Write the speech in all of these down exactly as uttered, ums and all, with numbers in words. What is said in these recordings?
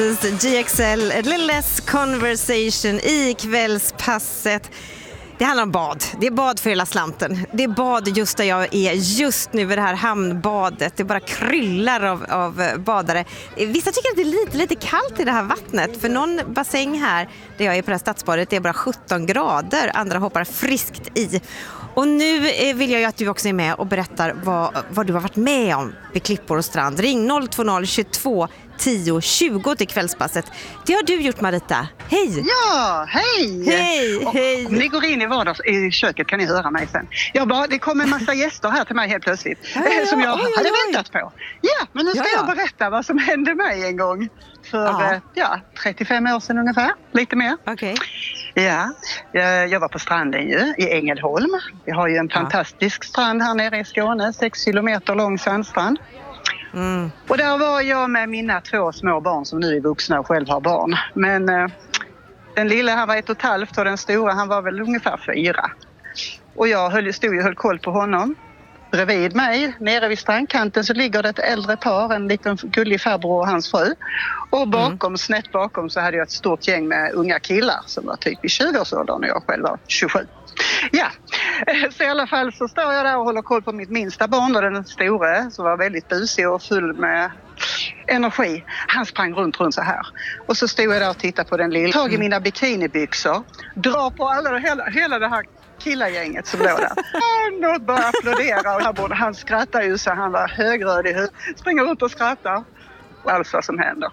G X L, A Little Less Conversation i kvällspasset. Det handlar om bad. Det är bad för hela slanten. Det är bad just där jag är just nu vid det här hamnbadet. Det bara kryllar av, av badare. Vissa tycker att det är lite, lite kallt i det här vattnet. För någon bassäng här där jag är på det här stadsbadet, det är bara sjutton grader. Andra hoppar friskt i. Och nu vill jag ju att du också är med och berättar vad, vad du har varit med om vid Klippor och strand. Ring noll två noll tjugotvå tio tjugo till kvällspasset. Det har du gjort, Marita. Hej! Ja, hej! Hej, hej! Om ni går in i vardags i köket kan ni höra mig sen. Jag bara, det kom en massa gäster här till mig helt plötsligt. Ja, ja, som jag oj, oj, hade oj. väntat på. Ja, men nu ska Ja, ja. jag berätta vad som hände mig en gång. För Ja. ja. Ja, trettiofem år sedan ungefär. Lite mer. Okej. Ja, jag, jag var på stranden ju, i Ängelholm. Vi har ju en fantastisk strand här nere i Skåne. Sex kilometer lång sandstrand. Mm. Och där var jag med mina två små barn som nu är vuxna och själv har barn. Men eh, den lilla han var ett och ett halvt och den stora han var väl ungefär fyra. Och jag höll, stod och höll koll på honom. Bredvid mig, nere vid strandkanten, så ligger det ett äldre par, en liten gullig farbror och hans fru. Och bakom, mm. snett bakom, så hade jag ett stort gäng med unga killar som var typ i tjugo-årsåldern och jag själv var tjugosju. Ja, så i alla fall så står jag där och håller koll på mitt minsta barn och den stora som var väldigt busig och full med energi. Han sprang runt runt så här. Och så stod jag där och tittade på den lilla. Tag i mina bikinibyxor, dra på alla, hela, hela det här killagänget som låg där. Han började applådera och han, han skrattade ju så han var högröd i huvudet. Springer ut och skrattar. Allt vad som händer.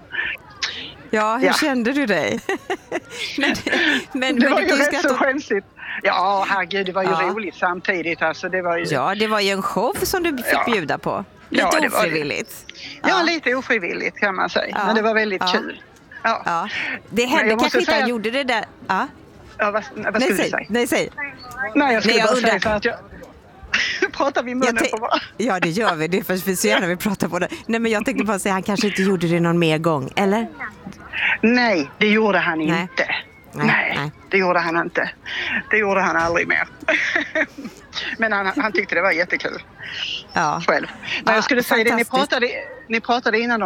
Ja, hur Ja. kände du dig? men, men, det men var du ju kan rätt så skratta. skämsigt. Ja, herregud, det var ju Ja. roligt samtidigt. Alltså, det var ju... Ja, det var ju en show som du fick Ja. bjuda på. Lite Ja, det var det. ofrivilligt. Ja, Ja. lite ofrivilligt kan man säga. Ja. Men det var väldigt Ja. kul. Ja. Ja. Det Men hände jag måste kanske inte säga- han gjorde det där. Ja. Ja, vad, vad Nej, skulle du säg. säga? Nej, säg. Nej, jag skulle Nej, jag bara undrar- säga så att jag... Pratar vi i munnen Jag te- på vad? Ja, det gör vi. Det är för vi så gärna vi pratar på det. Nej, men jag tänkte bara säga han kanske inte gjorde det någon mer gång, eller? Nej, det gjorde han Nej. inte. Nej, Nej, nej. det gjorde han inte. Det gjorde han aldrig mer. Men han, han tyckte det var jättekul Ja. själv. Men Ja, jag skulle säga det, ni fantastiskt. pratade, ni pratade innan om